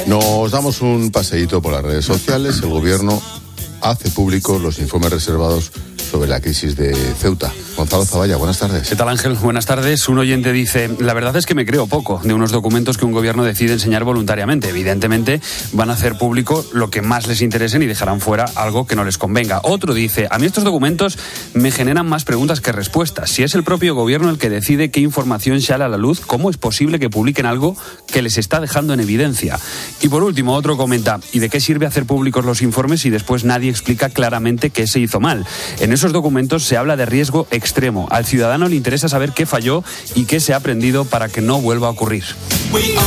Nos damos un paseíto por las redes sociales. El gobierno hace públicos los informes reservados sobre la crisis de Ceuta. Gonzalo Zavalla, buenas tardes. ¿Qué tal, Ángel? Buenas tardes. Un oyente dice: la verdad es que me creo poco de unos documentos que un gobierno decide enseñar voluntariamente. Evidentemente van a hacer público lo que más les interesen y dejarán fuera algo que no les convenga. Otro dice: a mí estos documentos me generan más preguntas que respuestas. Si es el propio gobierno el que decide qué información sale a la luz, ¿cómo es posible que publiquen algo que les está dejando en evidencia? Y por último, otro comenta: ¿y de qué sirve hacer públicos los informes si después nadie explica claramente qué se hizo mal? En esos documentos se habla de riesgo extremo. Al ciudadano le interesa saber qué falló y qué se ha aprendido para que no vuelva a ocurrir.